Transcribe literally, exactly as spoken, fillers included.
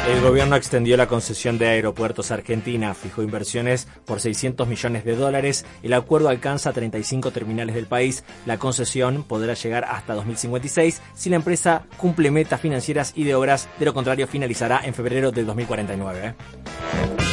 El gobierno extendió la concesión de Aeropuertos Argentina, fijó inversiones por seiscientos millones de dólares. El acuerdo alcanza treinta y cinco terminales del país. La concesión podrá llegar hasta dos mil cincuenta y seis si la empresa cumple metas financieras y de obras. De lo contrario, finalizará en febrero de dos mil cuarenta y nueve.